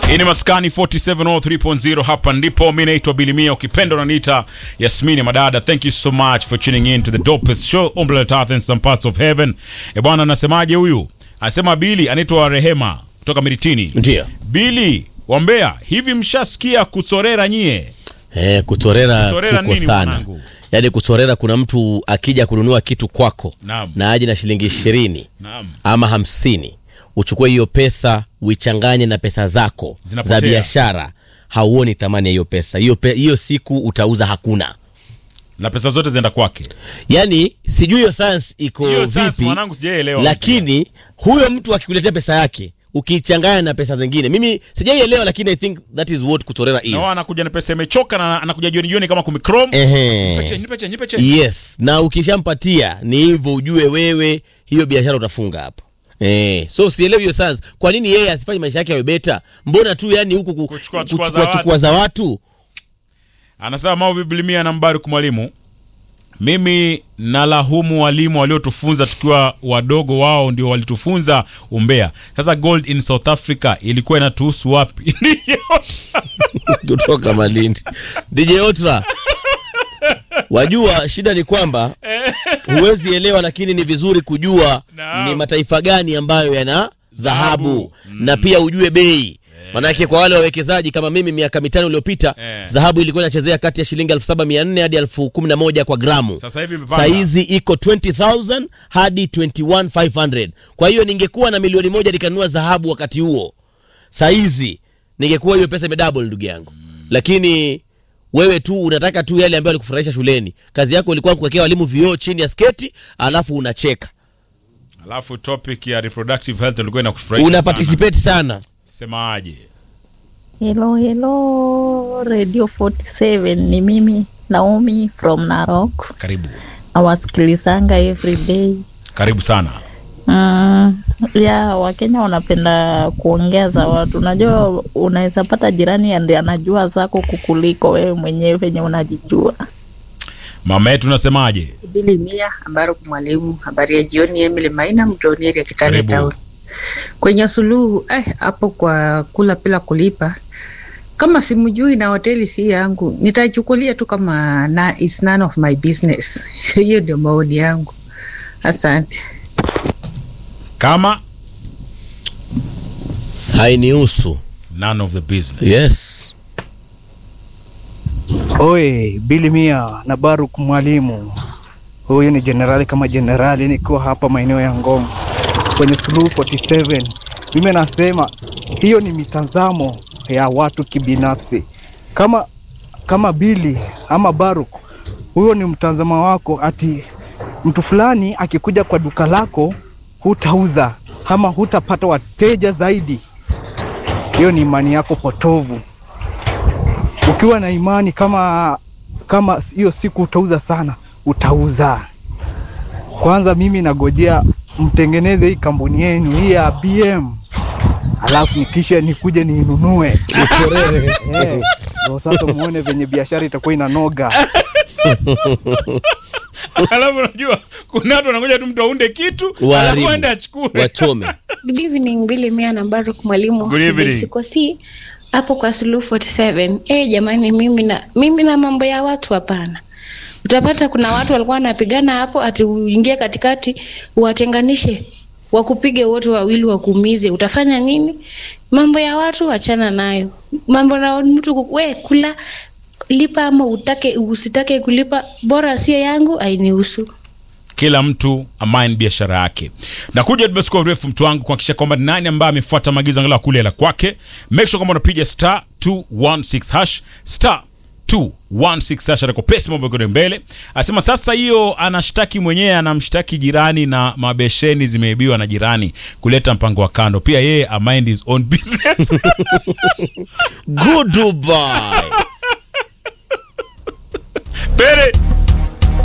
Ini Maskani 4703.0 hapa ndipo mimi naitwa Bilimia ukipenda unaniita Yasmini Madada. Thank you so much for tuning in to the dopest show on planet Earth and some parts of heaven. Bwana anasemaje huyu? Anasema Billy anaitwa Rehema kutoka Miritini. Ndio. Billy wa Mbeya, hivi mshasikia kutorera nyie? Kutorera kuko sana. Mwanangu? Yaani kutorera kuna mtu akija kununua kitu kwako. Naam. Na aje na shilingi 20. Naam. Ama 50. Uchukue hiyo pesa uichanganye na pesa zako Zinapotea. za biashara, hauoni thamani ya hiyo pesa. Hiyo siku utauza hakuna. Na pesa zote zinaenda kwake. Yaani sijui hiyo science iko Hiyo science vipi. mwanangu sijaelewa. Lakini huyo mtu akikuletea pesa yake ukichanganya na pesa zingine, mimi sijaielewa, lakini I think that is what kutorera is. Na anakuja na pesa imechoka na anakuja jioni kama kumicrom. Nipe. Yes, na ukishampatia ni hivyo, ujue wewe hiyo biashara utafunga hapo. So sielewi hiyo sasa. Kwa nini yeye asifanye maisha yake yawe better? Mbona tu yani huku kuchukua za watu? Anasema Mau Biblimia nambari kwa mwalimu. Mimi nalahumu walimu waliotufunza tukiwa wadogo, wao ndio walitufunza umbea. Sasa gold in South Africa ilikuwa inatuhusu wapi? Kutoka Malindi. DJ Otra. Wajua shida ni kwamba huwezi elewa, lakini ni vizuri kujua ni mataifa gani ambayo yana dhahabu na pia ujue bei. Manake kwa wale wawekezaji kama mimi miaka 5 iliyopita dhahabu ilikuwa inachezea kati ya shilingi 1700 hadi 11,000 kwa gramu. Sasa hizi iko 20,000 hadi 21,500. Kwa hiyo ningekuwa na milioni 1 nikanunua dhahabu wakati huo, sasa hizi ningekuwa hiyo pesa imedouble ndugu yangu. Lakini wewe tu unataka tu yale ambayo alikufurahisha shuleni. Kazi yako ilikuwa kuwekea walimu vioo chini ya sketi, alafu unacheka. Alafu topic ya reproductive health ilikuwa inakufurahisha sana. Una participate sana. Sema aje. Hello Radio 47, ni mimi Naomi from Narok. Karibu. Nawasikilizanga every day. Karibu sana. Wakenya wanapenda kuongeza watu. Unajua unaweza pata jirani ndiye anajua zako kukuliko wewe mwenyewe venye unajijua. Mama yetu unasemaje? Bilimia ambaro mwalimu, habari ya jioni. Emily Maina Mtonieri ya Kitale Town. Kwenye suluhu hapo kwa kula bila kulipa, kama simjui na hoteli si yangu, nitachukulia tu kama it's none of my business. Hiyo ndio maoni yangu. Asante. Kama hainihusu, none of the business. Yes. Oi, Bilimia na Baruk mwalimu. Huyu ni generali kama generali, nikiwa hapa maeneo ya Ngong kwenye Suluhu 47. Mimi nasema hiyo ni mitazamo ya watu kibinafsi. Kama Billy ama Baruk, huyo ni mtazamo wako, ati mtu fulani akikuja kwa duka lako hutauza ama hutapata wateja zaidi. Hiyo ni imani yako potovu. Ukiwa na imani kama hiyo siku utauza sana, utauza. Kwanza mimi nagojea mtengeneze hii kampuni yenu hii ya BM, alafu nikisha nikuje niinunue. Ndio sasa muone venye biashara itakuwa inanoga. Alafu unajua kuna watu wanangoja tu mtu aunde kitu alafu aende achukue. Wachome. Good evening Bilimia na Baruk mwalimu. Good evening. Sikosi hapo kwa Suluhu 47. Jamani, mimi na mambo ya watu hapana. Utapata kuna watu walikuwa wanapigana hapo, ati uingie katikati uwatenganishe, wakupige wote wawili wakuumize. Utafanya nini? Mambo ya watu achana nayo. Mambo na mtu kula lipa ama usitake kulipa, bora sio yangu, hainihusu. Kila mtu amain biashara yake. Na kuja tumesukua urefu mtu wangu kuhakikisha kwamba nani ambaye amefuata maagizo angalau kule la kwake. Make sure kama unapiga *216# *216# atako pesa mambo yako mbele. Asema sasa hiyo anashtaki mwenyewe, anamshtaki jirani na mabesheni zimeibiwa na jirani kuleta mpango wa kando. Pia yeye mind his own business. Goodbye. Bere